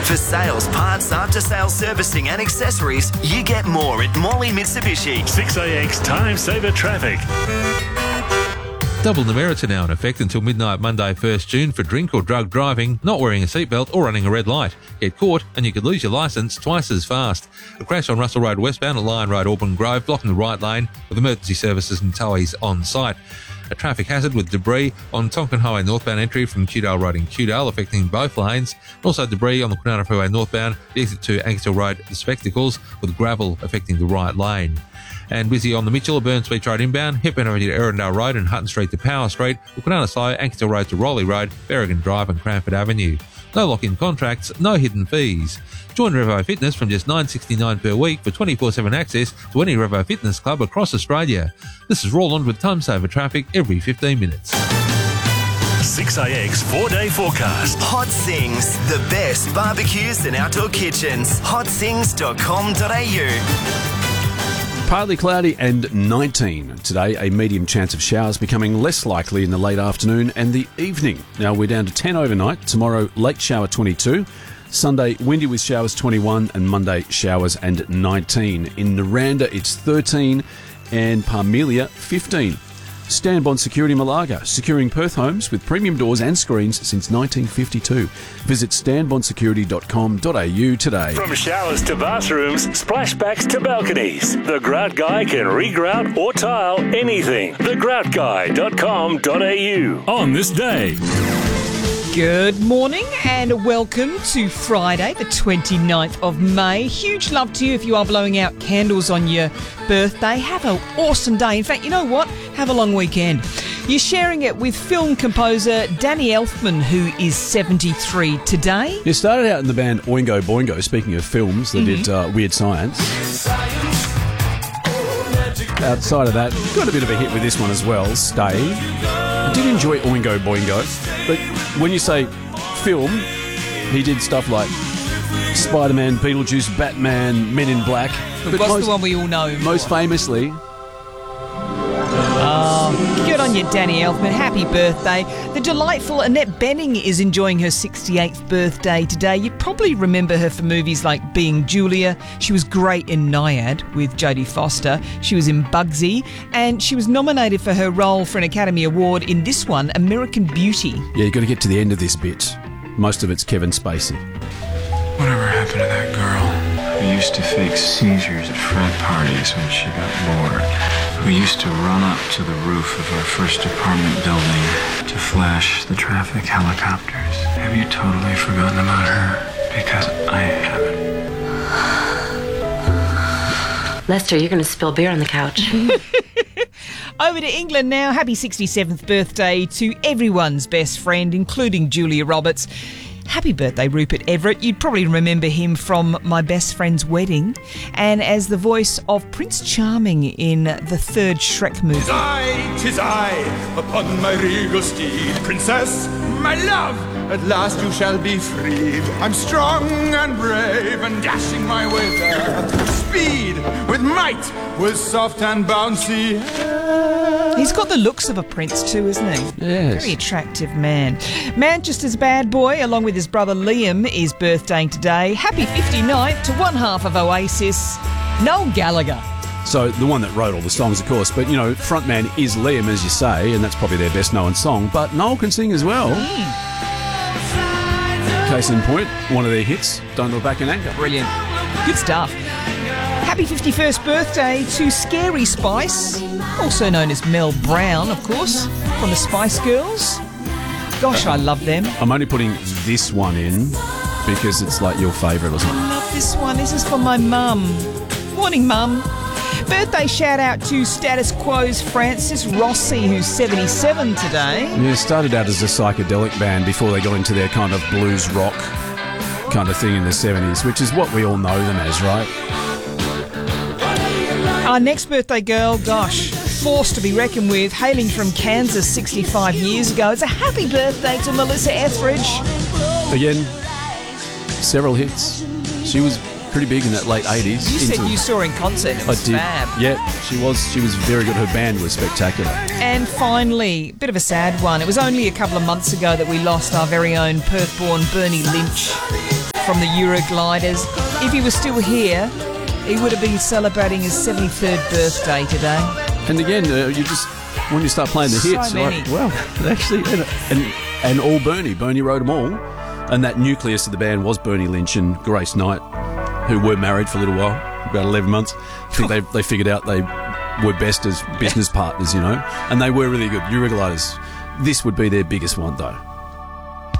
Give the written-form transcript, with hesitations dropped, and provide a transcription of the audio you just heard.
For sales, parts, after-sales servicing and accessories, you get more at Morley Mitsubishi. 6AX Time Saver Traffic. Double the merits are now in effect until midnight Monday 1st June for drink or drug driving, not wearing a seatbelt or running a red light. Get caught and you could lose your licence twice as fast. A crash on Russell Road westbound at Lion Road, Auburn Grove, blocking the right lane with emergency services and towies on site. A traffic hazard with debris on Tonkin Highway northbound entry from Kewdale Road in Kewdale affecting both lanes. Also debris on the Kwinana Freeway northbound, the exit to Ankersville Road, the Spectacles, with gravel affecting the right lane. And busy on the Mitchell, Burns Beach Road inbound, Hepburn Avenue to Erindale Road and Hutton Street to Power Street, Kwinana Slow, Ankersville Road to Rowley Road, Berrigan Drive and Cranford Avenue. No lock-in contracts, no hidden fees. Join Revo Fitness from just $9.69 per week for 24/7 access to any Revo Fitness club across Australia. This is Roland with Time Saver Traffic every 15 minutes. 6AX 4-day forecast. Hot Sings, the best barbecues and outdoor kitchens. hotsings.com.au. Partly cloudy and 19. Today, a medium chance of showers becoming less likely in the late afternoon and the evening. Now, we're down to 10 overnight. Tomorrow, late shower 22. Sunday, windy with showers 21. And Monday, showers and 19. In Naranda, it's 13. And Parmelia, 15. Stanbond Security Malaga, securing Perth homes with premium doors and screens since 1952. Visit stanbondsecurity.com.au today. From showers to bathrooms, splashbacks to balconies, the Grout Guy can regrout or tile anything. thegroutguy.com.au on this day. Good morning and welcome to Friday, the 29th of May. Huge love to you if you are blowing out candles on your birthday. Have an awesome day. In fact, you know what? Have a long weekend. You're sharing it with film composer Danny Elfman, who is 73 today. You started out in the band Oingo Boingo, speaking of films, they did Weird Science. Outside of that, got a bit of a hit with this one as well, Stay. I did enjoy Oingo Boingo, but when you say film, he did stuff like Spider-Man, Beetlejuice, Batman, Men in Black. But what's the one we all know? Most famously... Good on you, Danny Elfman. Happy birthday. The delightful Annette Bening is enjoying her 68th birthday today. You probably remember her for movies like Being Julia. She was great in Naiad with Jodie Foster. She was in Bugsy. And she was nominated for her role for an Academy Award in this one, American Beauty. Yeah, you've got to get to the end of this bit. Most of it's Kevin Spacey. Whatever happened to that girl who used to fake seizures at frat parties when she got bored? Who used to run up to the roof of our first apartment building to flash the traffic helicopters? Have you totally forgotten about her? Because I haven't. Lester, you're going to spill beer on the couch. Over to England now. Happy 67th birthday to everyone's best friend, including Julia Roberts. Happy birthday, Rupert Everett. You'd probably remember him from My Best Friend's Wedding and as the voice of Prince Charming in the third Shrek movie. 'Tis I, upon my regal steed, princess, my love, at last you shall be freed. I'm strong and brave and dashing my way there. Speed, with might, with soft and bouncy hair. He's got the looks of a prince too, isn't he? Yes. Very attractive man. Manchester's bad boy, along with his brother Liam, is birthdaying today. Happy 59th to one half of Oasis, Noel Gallagher. So the one that wrote all the songs, of course, but, you know, frontman is Liam, as you say, and that's probably their best-known song, but Noel can sing as well. Case in point, one of their hits, Don't Look Back in Anger. Brilliant. Good stuff. Happy 51st birthday to Scary Spice, also known as Mel Brown, of course, from the Spice Girls. Gosh, I love them. I'm only putting this one in because it's like your favourite or something. I love this one. This is for my mum. Morning, Mum. Birthday shout out to Status Quo's Francis Rossi, who's 77 today. Yeah, started out as a psychedelic band before they got into their kind of blues rock kind of thing in the 70s, which is what we all know them as, right? Our next birthday girl, gosh, force to be reckoned with, hailing from Kansas 65 years ago. It's a happy birthday to Melissa Etheridge. Again, several hits. She was pretty big in that late 80s. You said you saw her in concert. It was fab. Yeah, she was very good. Her band was spectacular. And finally, a bit of a sad one. It was only a couple of months ago that we lost our very own Perth-born Bernie Lynch. from the Eurogliders. If he was still here, he would have been celebrating his 73rd birthday today. And again, you just when you start playing the hits, So you're many. like, well, actually, and all Bernie. Bernie wrote them all. And that nucleus of the band was Bernie Lynch and Grace Knight, who were married for a little while, about 11 months. I think they figured out they were best as business partners, you know, and they were really good. Eurogliders. This would be their biggest one, though.